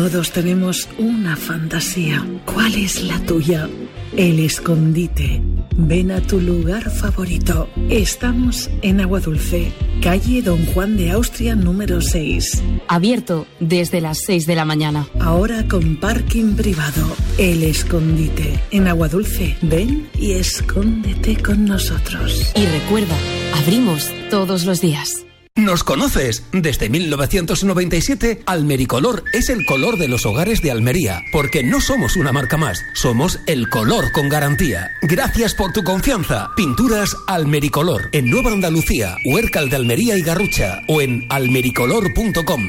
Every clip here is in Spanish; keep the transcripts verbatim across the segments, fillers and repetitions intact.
Todos tenemos una fantasía. ¿Cuál es la tuya? El escondite. Ven a tu lugar favorito. Estamos en Aguadulce, calle Don Juan de Austria número seis. Abierto desde las seis de la mañana. Ahora con parking privado. El escondite. En Aguadulce, ven y escóndete con nosotros. Y recuerda, abrimos todos los días. ¿Nos conoces? Desde mil novecientos noventa y siete, Almericolor es el color de los hogares de Almería, porque no somos una marca más, somos el color con garantía. Gracias por tu confianza. Pinturas Almericolor, en Nueva Andalucía, Huércal de Almería y Garrucha, o en almericolor punto com.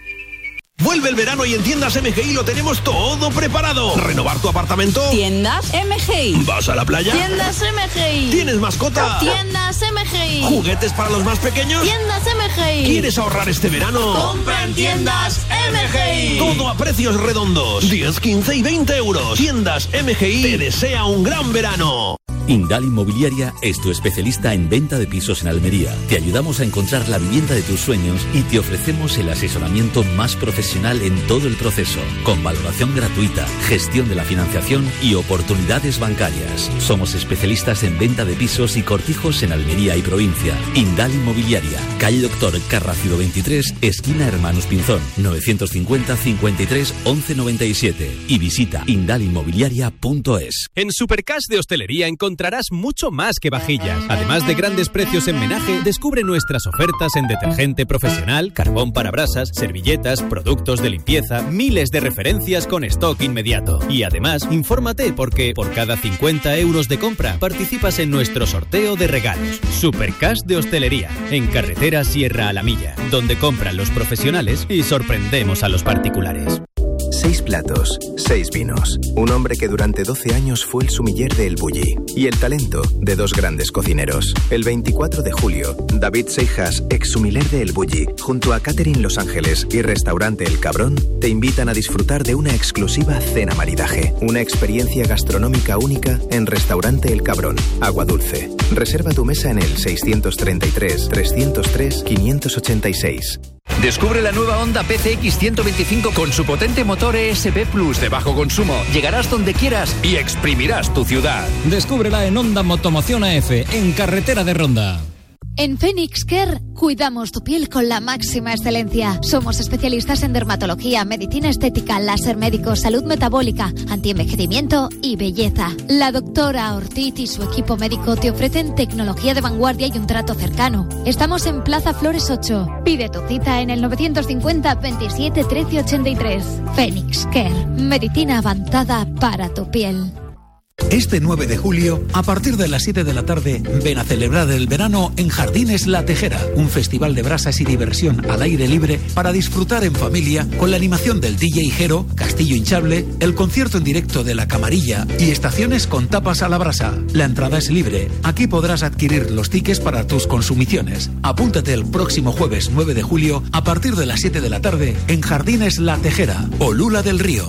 Vuelve el verano y en Tiendas M G I lo tenemos todo preparado. ¿Renovar tu apartamento? Tiendas M G I. ¿Vas a la playa? Tiendas M G I. ¿Tienes mascota? Tiendas M G I. ¿Juguetes para los más pequeños? Tiendas M G I. ¿Quieres ahorrar este verano? Compra en Tiendas M G I. Todo a precios redondos. diez, quince y veinte euros. Tiendas M G I te desea un gran verano. Indal Inmobiliaria es tu especialista en venta de pisos en Almería. Te ayudamos a encontrar la vivienda de tus sueños y te ofrecemos el asesoramiento más profesional en todo el proceso, con valoración gratuita, gestión de la financiación y oportunidades bancarias. Somos especialistas en venta de pisos y cortijos en Almería y provincia. Indal Inmobiliaria, calle Doctor Carracido veintitrés, esquina Hermanos Pinzón, novecientos cincuenta, cincuenta y tres, once noventa y siete, y visita indalinmobiliaria punto es. En Supercash de Hostelería encontrarás encontrarás mucho más que vajillas. Además de grandes precios en menaje, descubre nuestras ofertas en detergente profesional, carbón para brasas, servilletas, productos de limpieza, miles de referencias con stock inmediato. Y además, infórmate porque por cada cincuenta euros de compra participas en nuestro sorteo de regalos. Supercash de Hostelería, en carretera Sierra a la Milla, donde compran los profesionales y sorprendemos a los particulares. Seis platos, seis vinos. Un hombre que durante doce años fue el sumiller de El Bulli. Y el talento de dos grandes cocineros. El veinticuatro de julio, David Seijas, ex sumiller de El Bulli, junto a Catering Los Ángeles y Restaurante El Cabrón, te invitan a disfrutar de una exclusiva cena maridaje. Una experiencia gastronómica única en Restaurante El Cabrón, Aguadulce. Reserva tu mesa en el seiscientos treinta y tres, trescientos tres, quinientos ochenta y seis. Descubre la nueva Honda P C X ciento veinticinco con su potente motor E S P Plus de bajo consumo. Llegarás donde quieras y exprimirás tu ciudad. Descúbrela en Honda Motomoción A F, en carretera de Ronda. En Phoenix Care cuidamos tu piel con la máxima excelencia. Somos especialistas en dermatología, medicina estética, láser médico, salud metabólica, antienvejecimiento y belleza. La doctora Ortiz y su equipo médico te ofrecen tecnología de vanguardia y un trato cercano. Estamos en Plaza Flores ocho. Pide tu cita en el novecientos cincuenta, veintisiete, trece, ochenta y tres. Phoenix Care, medicina avanzada para tu piel. Este nueve de julio, a partir de las siete de la tarde, ven a celebrar el verano en Jardines La Tejera, un festival de brasas y diversión al aire libre para disfrutar en familia con la animación del D J Jero, Castillo Hinchable, el concierto en directo de La Camarilla y estaciones con tapas a la brasa. La entrada es libre. Aquí podrás adquirir los tickets para tus consumiciones. Apúntate el próximo jueves nueve de julio a partir de las siete de la tarde en Jardines La Tejera, Olula del Río.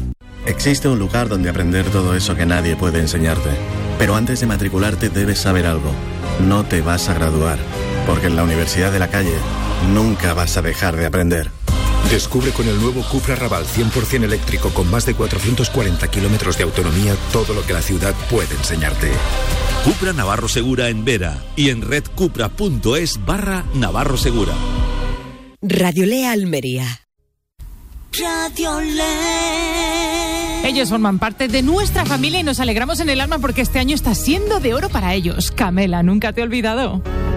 Existe un lugar donde aprender todo eso que nadie puede enseñarte. Pero antes de matricularte debes saber algo. No te vas a graduar, porque en la Universidad de la Calle nunca vas a dejar de aprender. Descubre con el nuevo Cupra Raval cien por ciento eléctrico con más de cuatrocientos cuarenta kilómetros de autonomía todo lo que la ciudad puede enseñarte. Cupra Navarro Segura en Vera y en redcupra.es barra Navarro Segura. Radio Lea Almería. Radio Lea. Ellos forman parte de nuestra familia y nos alegramos en el alma porque este año está siendo de oro para ellos. Camela, nunca te he olvidado.